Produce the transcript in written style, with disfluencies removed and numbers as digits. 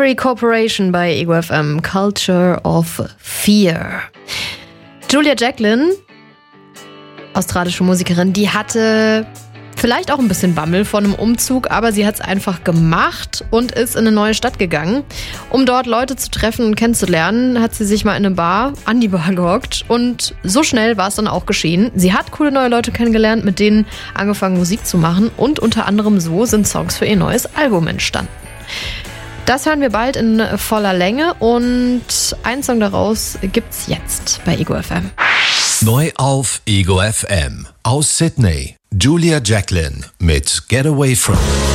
Discovery Corporation bei Ego FM, Culture of Fear. Julia Jacklin, australische Musikerin, die hatte vielleicht auch ein bisschen Bammel vor einem Umzug, aber sie hat es einfach gemacht und ist in eine neue Stadt gegangen. Um dort Leute zu treffen und kennenzulernen, hat sie sich mal in eine Bar, an die Bar gehockt und so schnell war es dann auch geschehen. Sie hat coole neue Leute kennengelernt, mit denen angefangen Musik zu machen und unter anderem so sind Songs für ihr neues Album entstanden. Das hören wir bald in voller Länge und einen Song daraus gibt's jetzt bei Ego FM. Neu auf Ego FM aus Sydney. Julia Jacklin mit Get Away From.